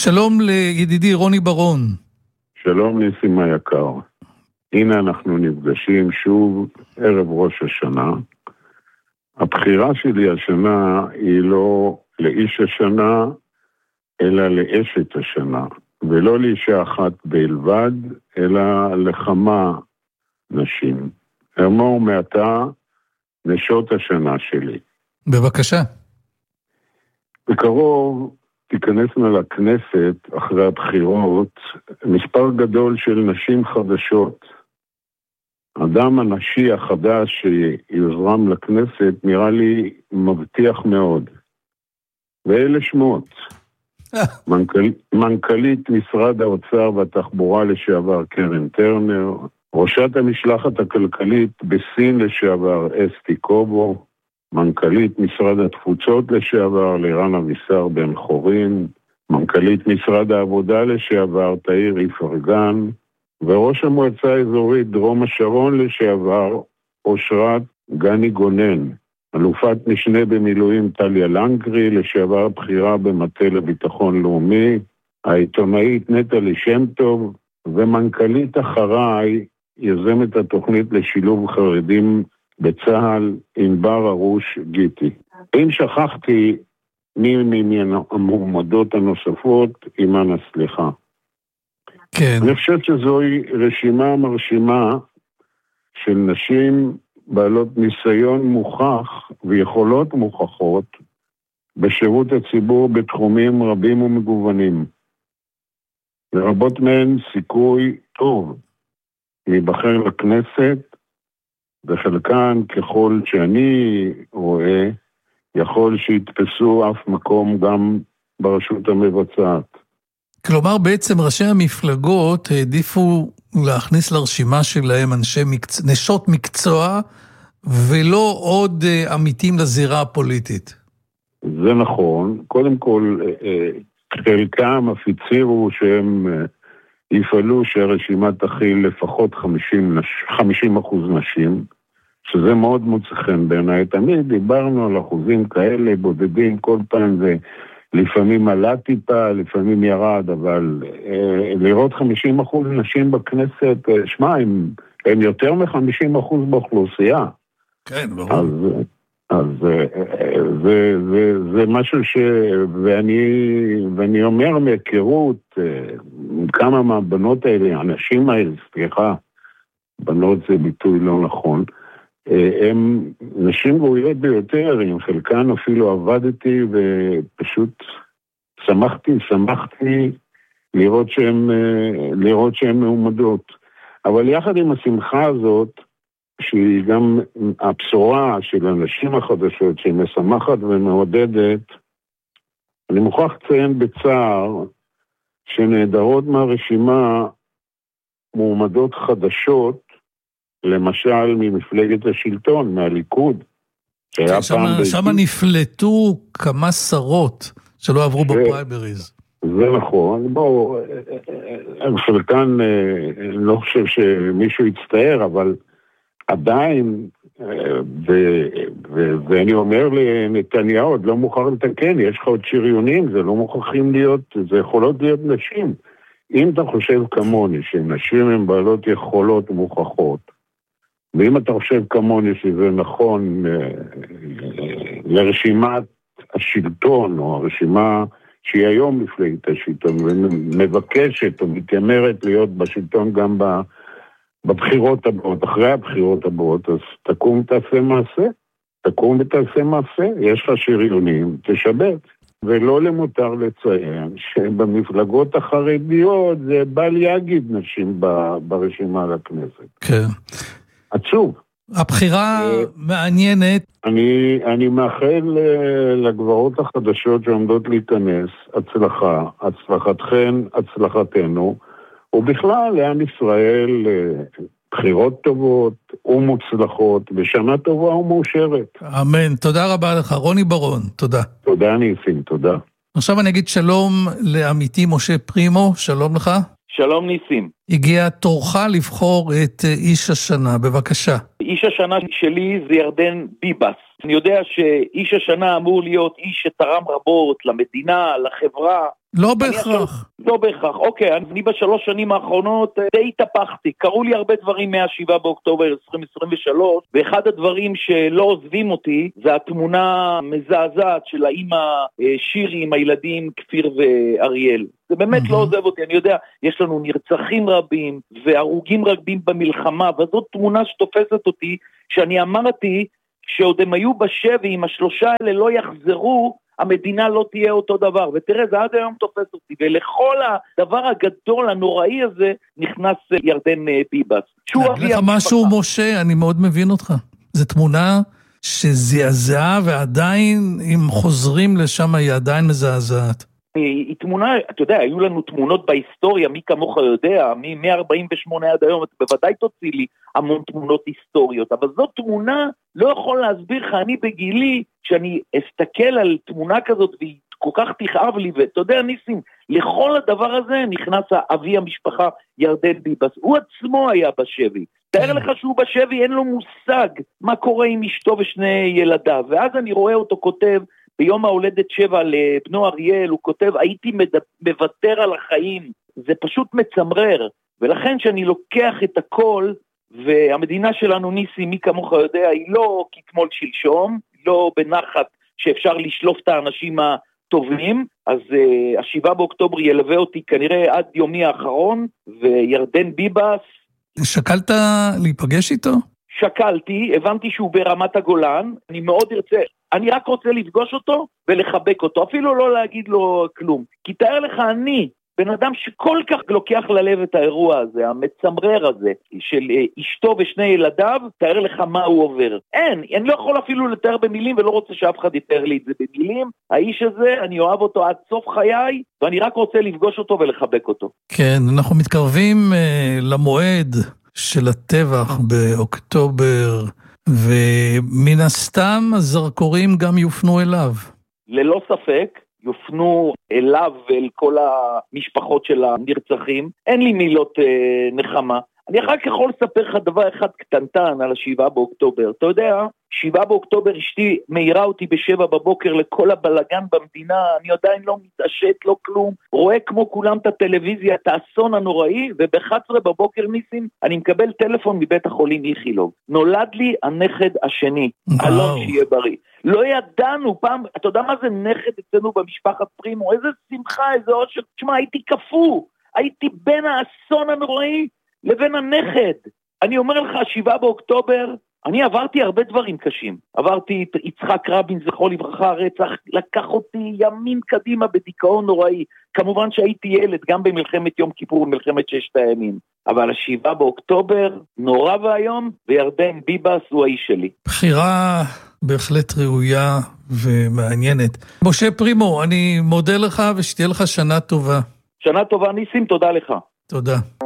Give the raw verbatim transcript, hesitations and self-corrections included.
שלום לידידי רוני ברון. שלום ניסים היקר. הנה אנחנו נפגשים שוב ערב ראש השנה. הבחירה שלי השנה היא לא לאיש השנה, אלא לאשת השנה. ולא לאישה אחת בלבד, אלא לכמה נשים. אמור מעתה נשות השנה שלי. בבקשה. בקרוב תיכנסנה לכנסת אחרי הבחירות מספר גדול של נשים חדשות. האדם הנשי החדש שיוזרם לכנסת נראה לי מבטיח מאוד. ואלה שמות. מנכ"ל, מנכ"לית משרד האוצר והתחבורה לשעבר קרן טרנר, ראשת המשלחת הכלכלית בסין לשעבר אסתי קובו, מנכ"לית משרד התפוצות לשעבר לירן אבישר בן חורין, מנכ"לית משרד העבודה לשעבר תאיר איפרגן, וראש המועצה האזורית דרום השרון לשעבר אושרת גני גונן, אלופת משנה במילואים טליה לנגרי לשעבר בחירה במטה לביטחון לאומי, העיתונאית נטלי שם טוב, ומנכ"לית אחריי יזמת התוכנית לשילוב חרדים בצהל ענבר ארוש גיטי. אם שכחתי מי מן המועמדות הנוספות, אימן הסליחה. כן. אני חושב שזוהי רשימה מרשימה של נשים בעלות ניסיון מוכח ויכולות מוכחות בשירות הציבור בתחומים רבים ומגוונים. לרבות מהן סיכוי טוב להיבחר לכנסת, וחלקן ככל שאני רואה יכול שיתפסו אף מקום גם ברשות המבצעת. כלומר בעצם ראשי המפלגות העדיפו להכניס לרשימה שלהם אנשי מקצוע, נשות מקצוע, ולא עוד עמיתים לזירה הפוליטית. זה נכון. קודם כל, חלקם אף הצירו שהם יפעלו שהרשימה תכיל לפחות חמישים אחוז נשים, שזה מאוד מוצא חן בעיניי. תמיד דיברנו על אחוזים כאלה, בודדים, כל פעם זה לפעמים עלה טיפה, לפעמים ירד, אבל אה, לראות חמישים אחוז נשים בכנסת, אה, שמה, הם, הם יותר מ-חמישים אחוז באוכלוסייה. כן, ברור. אז, אז אה, זה, זה, זה משהו ש... ואני, ואני אומר מהיכרות, אה, כמה מהבנות האלה, האנשים האלה, סליחה, בנות זה ביטוי לא נכון, הם נשים ראויות ביותר, עם חלקן אפילו עבדתי ופשוט שמחתי, שמחתי לראות שהן, לראות שהן מעומדות. אבל יחד עם השמחה הזאת, שהיא גם הבשורה של הנשים החדשות, שהיא משמחת ומעודדת, אני מוכרח לציין בצער שנעדרות מהרשימה מועמדות חדשות, למשל ממפלגת השלטון, מהליכוד. שם נפלטו כמה שרות שלא עברו בפריימריז. זה נכון. בואו, חלקן, אני לא חושב שמישהו יצטער, אבל עדיין, ואני אומר לנתניהו, עוד לא מוכר לתקן, יש לך עוד שריונים, זה לא מוכרחים להיות, זה יכולות להיות נשים. אם אתה חושב כמוני, שנשים הן בעלות יכולות מוכחות, ואם אתה חושב כמוני שזה נכון לרשימת השלטון, או הרשימה שהיא היום מפלגת השלטון, ומבקשת או מתיימרת להיות בשלטון גם בבחירות הבאות, אחרי הבחירות הבאות, אז תקום ותעשה מעשה, תקום ותעשה מעשה, יש לך שריונים, תשבת. ולא למותר לציין שבמפלגות החרדיות זה בל יגיד נשים ברשימה לכנסת. כן. עצוב. הבחירה מעניינת. אני, אני מאחל לגברות החדשות שעומדות להיכנס, הצלחה, הצלחתכן, הצלחתנו, ובכלל לעם ישראל בחירות טובות ומוצלחות, ושנה טובה ומאושרת. אמן. תודה רבה לך, רוני ברון. תודה. תודה ניסים, תודה. עכשיו אני אגיד שלום לעמיתי משה פרימו, שלום לך. שלום ניסים. הגיע תורך לבחור את איש השנה, בבקשה. איש השנה שלי זה ירדן ביבס. אני יודע שאיש השנה אמור להיות איש שתרם רבות למדינה, לחברה. לא בהכרח. לא בהכרח, אוקיי, אני בשלוש שנים האחרונות די התהפכתי, קראו לי הרבה דברים מהשבעה באוקטובר עשרים עשרים ושלוש, ואחד הדברים שלא עוזבים אותי זה התמונה מזעזעת של האמא שירי עם הילדים כפיר ואריאל. זה באמת לא עוזב אותי, אני יודע, יש לנו נרצחים רבים והרוגים רבים במלחמה, וזאת תמונה שתופסת אותי, שאני אמרתי שעוד הם היו בשבי, אם השלושה האלה לא יחזרו, המדינה לא תהיה אותו דבר, ותראה, זה עד היום תופס אותי, ולכל הדבר הגדול, הנוראי הזה, נכנס ירדן ביבס. להגיד לך משהו, משה, אני מאוד מבין אותך. זו תמונה שזעזעה, ועדיין, אם חוזרים לשם, היא עדיין מזעזעת. היא תמונה, אתה יודע, היו לנו תמונות בהיסטוריה, מי כמוך יודע, מ-מאה ארבעים ושמונה עד היום, אתה בוודאי תוציא לי המון תמונות היסטוריות, אבל זו תמונה, לא יכול להסביר לך, אני בגילי, שאני אסתכל על תמונה כזאת, והיא כל כך תכאב לי, ואתה יודע, ניסים, לכל הדבר הזה נכנס אבי המשפחה ירדן ביבס, הוא עצמו היה בשבי, תאר לך שהוא בשבי, אין לו מושג מה קורה עם אשתו ושני ילדיו, ואז אני רואה אותו כותב, ביום ההולדת שבע לבנו אריאל, הוא כותב, הייתי מוותר על החיים, זה פשוט מצמרר, ולכן שאני לוקח את הכל, והמדינה שלנו ניסי, מי כמוך יודע, היא לא כתמול שלשום, לא בנחת שאפשר לשלוף את האנשים הטובים, אז uh, השבעה באוקטובר ילווה אותי כנראה עד יומי האחרון, וירדן ביבס... שקלת להיפגש איתו? שקלתי, הבנתי שהוא ברמת הגולן, אני מאוד ארצה, אני רק רוצה לפגוש אותו ולחבק אותו, אפילו לא להגיד לו כלום, כי תאר לך אני, בן אדם שכל כך לוקח ללב את האירוע הזה, המצמרר הזה, של אשתו ושני ילדיו, תאר לך מה הוא עובר. אין, אני לא יכול אפילו לתאר במילים, ולא רוצה שאף אחד יתאר לי את זה במילים. האיש הזה, אני אוהב אותו עד סוף חיי, ואני רק רוצה לפגוש אותו ולחבק אותו. כן, אנחנו מתקרבים uh, למועד של הטבח באוקטובר, ומן הסתם הזרקורים גם יופנו אליו. ללא ספק. יופנו אליו ואל כל המשפחות של הנרצחים. אין לי מילות אה, נחמה. אני אחר כך יכול לספר לך דבר אחד קטנטן על השבעה באוקטובר. אתה יודע, שבעה באוקטובר אשתי מהירה אותי בשבע בבוקר לכל הבלגן במדינה, אני עדיין לא מתעשת, לא כלום, רואה כמו כולם את הטלוויזיה, את האסון הנוראי, וב-אחת עשרה בבוקר ניסים, אני מקבל טלפון מבית החולים איכילוב. נולד לי הנכד השני, אלון שיהיה בריא. לא ידענו פעם, אתה יודע מה זה נכד אצלנו במשפחת פרימו, איזה שמחה, איזה אושר, תשמע, הייתי כפו, הייתי בין האסון הנוראי לבין הנכד. אני אומר לך, שבעה באוקטובר, אני עברתי הרבה דברים קשים. עברתי את יצחק רבין, זכרו לברכה, הרצח, לקח אותי ימים קדימה בדיכאון נוראי. כמובן שהייתי ילד, גם במלחמת יום כיפור ומלחמת ששת הימים. אבל השבעה באוקטובר, נורא והיום, וירדן ביבס הוא האיש שלי. בחירה בהחלט ראויה ומעניינת. משה פרימו, אני מודה לך ושתהיה לך שנה טובה. שנה טובה ניסים, תודה לך. תודה.